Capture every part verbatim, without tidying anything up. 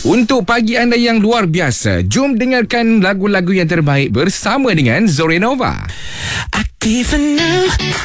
Untuk pagi anda yang luar biasa, jom dengarkan lagu-lagu yang terbaik bersama dengan Zorenova. Aktif enam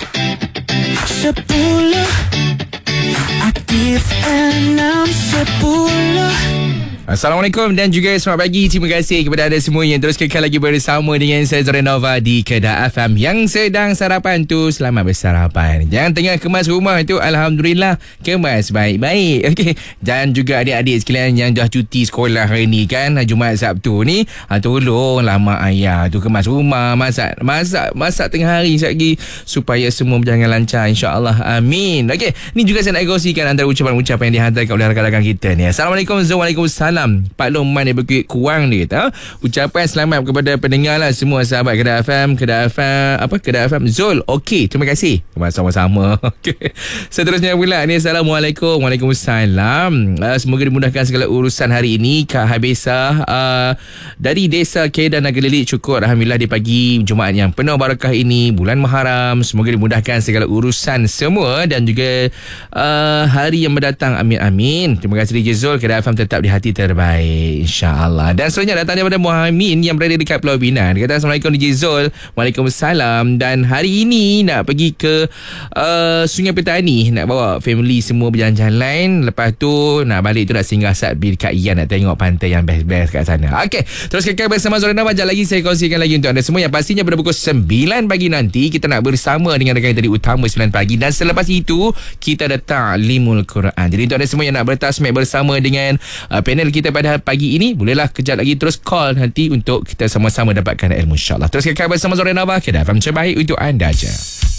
sepuluh, aktif enam sepuluh. Assalamualaikum dan juga selamat pagi. Terima kasih kepada anda semua yang terus kekal lagi bersama dengan saya Zorenova di Kedah F M. Yang sedang sarapan tu, selamat bersarapan. Yang tengah kemas rumah tu, Alhamdulillah kemas baik-baik. Okey. Dan juga adik-adik sekalian yang dah cuti sekolah hari ni kan, Jumaat Sabtu ni, ha, tolonglah mak ayah tu kemas rumah, masak masak masak tengah hari sekejap lagi supaya semua berjalan lancar, insya-Allah. Amin. Okey, ni juga saya nak kongsikan antara ucapan-ucapan yang dihantarkan oleh rakan-rakan kita ni. Assalamualaikum, Waalaikumsalam. Pak Loman dari Bukit Kuang dia kata, ucapan selamat kepada pendengar lah semua sahabat Kedah F M, Kedah F M, apa Kedah F M Zul. Okey, terima kasih. Sama-sama. Okey. Seterusnya pula ni, Assalamualaikum. Waalaikumsalam. Uh, semoga dimudahkan segala urusan hari ini. Kak Habisah uh, dari Desa Kedah Nagalilik Cukup. Alhamdulillah di pagi Jumaat yang penuh barakah ini, bulan Muharram. Semoga dimudahkan segala urusan semua dan juga uh, hari yang mendatang. Amin amin. Terima kasih D J Zul. Kedah F M tetap di hati terbaik, insya-Allah. Dan seterusnya datang daripada Muhammin yang berada dekat Pulau Pinang. Dia kata, Assalamualaikum D J Zul. Waalaikumsalam. Dan hari ini nak pergi ke uh, Sungai Petani, nak bawa family semua berjalan-jalan. Lepas tu nak balik tu nak singgah sat dekat Ian, nak tengok pantai yang best-best kat sana. Okey, terus kekal bersama Zorenova. Sekejap lagi saya kongsikan lagi untuk anda semua yang pastinya pada pukul sembilan pagi nanti kita nak bersama dengan rakan tadi utama sembilan pagi, dan selepas itu kita ada Ta'limul Quran. Jadi untuk anda semua yang nak bertasmik bersama dengan uh, panel kita pada pagi ini, bolehlah kejap lagi terus call nanti untuk kita sama-sama dapatkan ilmu, insya-Allah. Terus kekal bersama Zorenova, Kedah F M terbaik untuk anda je.